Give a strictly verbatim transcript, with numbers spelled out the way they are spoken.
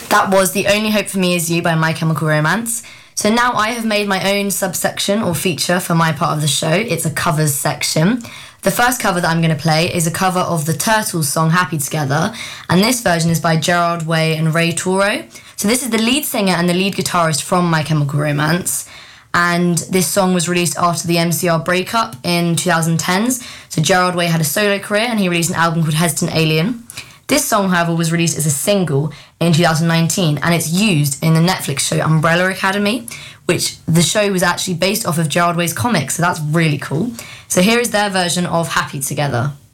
That was The Only Hope for Me Is You by My Chemical Romance. So now I have made my own subsection or feature for my part of the show. It's a covers section. The first cover that I'm going to play is a cover of the Turtles song Happy Together, and this version is by Gerard Way and Ray Toro. So this is the lead singer and the lead guitarist from My Chemical Romance, and this song was released after the M C R breakup in twenty tens. So Gerard Way had a solo career and he released an album called Hesitant Alien. This song, however, was released as a single in two thousand nineteen, and it's used in the Netflix show Umbrella Academy, which the show was actually based off of Gerard Way's comics, so that's really cool. So here is their version of Happy Together.